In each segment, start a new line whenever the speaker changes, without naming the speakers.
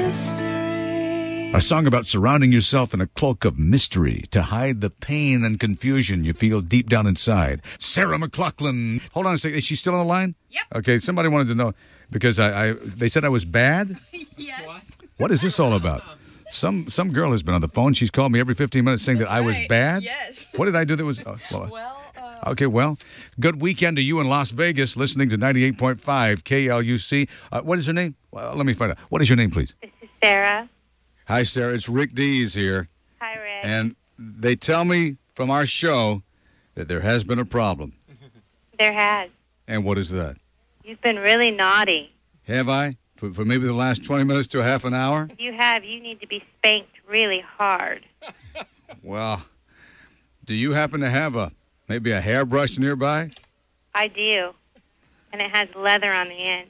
mystery.
A song about surrounding yourself in a cloak of mystery to hide the pain and confusion you feel deep down inside. Sarah McLachlan. Hold on a second. Is she still on the line?
Yep.
Okay, somebody wanted to know because they said I was bad.
Yes.
What is this all about? Some girl has been on the phone. She's called me every 15 minutes saying that I was bad.
Yes.
What did I do that was... Okay, well, good weekend to you in Las Vegas, listening to 98.5 KLUC. What is her name? Well, let me find out. What is your name, please?
This is Sarah.
Hi, Sarah. It's Rick Dees here.
Hi, Rick.
And they tell me from our show that there has been a problem.
There has.
And what is that?
You've been really naughty.
Have I? For maybe the last 20 minutes to a half an hour?
If you have, you need to be spanked really hard.
Well, do you happen to have maybe a hairbrush nearby?
I do. And it has leather on the end.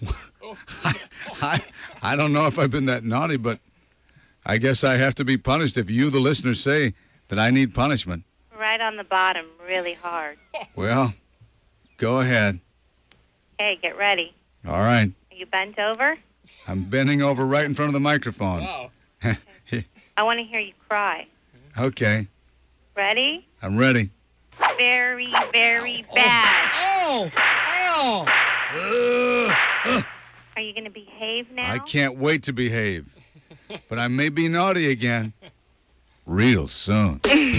I don't know if I've been that naughty, but I guess I have to be punished if you, the listeners, say that I need punishment.
Right on the bottom, really hard.
Well, go ahead.
Hey, get ready.
All right.
Are you bent over?
I'm bending over right in front of the microphone.
Wow.
I want to hear you cry.
Okay.
Ready?
I'm ready.
Very, very bad.
Ow!
Are you going to behave now?
I can't wait to behave. But I may be naughty again. Real soon.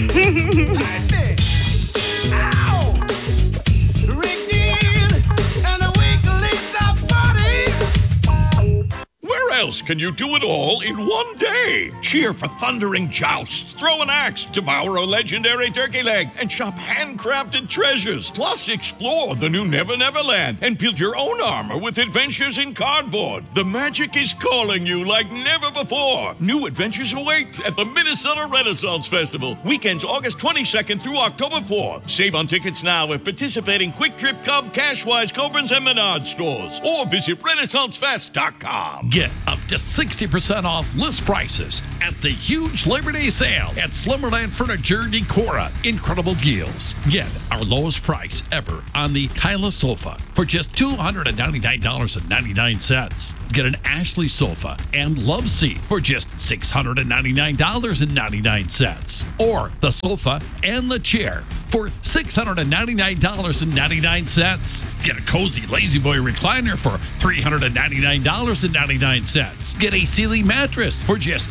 Where else can you do it all in one day? Cheer for thundering jousts, throw an axe, devour a legendary turkey leg, and shop handcrafted treasures. Plus, explore the new Never Never Land and build your own armor with adventures in cardboard. The magic is calling you like never before. New adventures await at the Minnesota Renaissance Festival. Weekends August 22nd through October 4th. Save on tickets now at participating Quick Trip, Cub, Cashwise, Cobrins, and Menard stores. Or visit RenaissanceFest.com.
Get up to 60% off list prices at the huge Labor Day sale at Slumberland Furniture Decora. Incredible deals. Get our lowest price ever on the Kyla sofa for just $299.99. Get an Ashley sofa and Love Seat for just $699.99. Or the sofa and the chair for $699.99. Get a cozy Lazy Boy recliner for $399.99. Get a Sealy mattress for just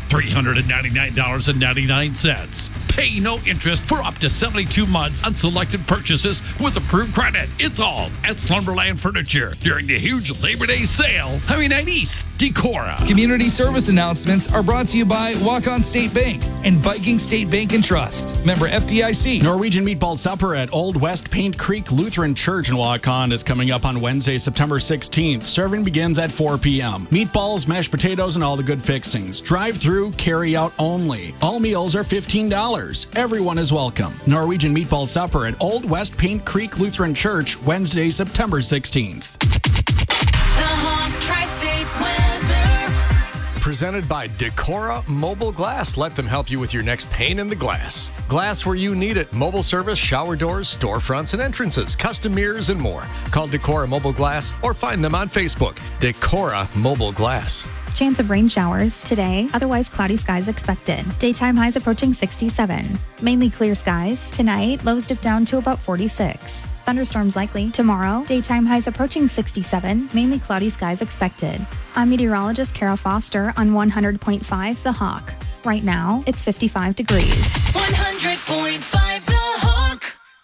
$399.99. Pay no interest for up to 72 months on selected purchases with approved credit. It's all at Slumberland Furniture during the huge Labor Day sale. Highway East, Decorah.
Community service announcements are brought to you by Walk-On State Bank and Viking State Bank and Trust. Member FDIC.
Norwegian Meatball Supper at Old West Paint Creek Lutheran Church in Waukon is coming up on Wednesday, September 16th. Serving begins at 4 p.m. Meatballs, mashed potatoes, and all the good fixings. Drive-through, carry-out only. All meals are $15. Everyone is welcome. Norwegian Meatball Supper at Old West Paint Creek Lutheran Church, Wednesday, September 16th.
The Hawk Tri-State weather.
Presented by Decora Mobile Glass. Let them help you with your next pane in the glass. Glass where you need it. Mobile service, shower doors, storefronts, and entrances, custom mirrors, and more. Call Decora Mobile Glass or find them on Facebook. Decora Mobile Glass.
Chance of rain showers today, otherwise cloudy skies expected. Daytime highs approaching 67. Mainly clear skies. Tonight, lows dip down to about 46. Thunderstorms likely. Tomorrow, daytime highs approaching 67. Mainly cloudy skies expected. I'm meteorologist Kara Foster on 100.5 The Hawk. Right now, it's 55 degrees.
100.5 The Hawk.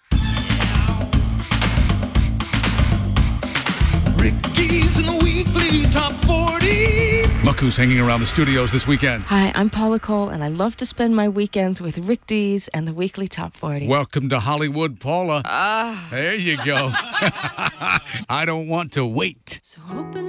Rick Dees in the weekly top 40.
Look who's hanging around the studios this weekend.
Hi, I'm Paula Cole, and I love to spend my weekends with Rick Dees and the Weekly Top 40.
Welcome to Hollywood, Paula. There you go. I don't want to wait.
So open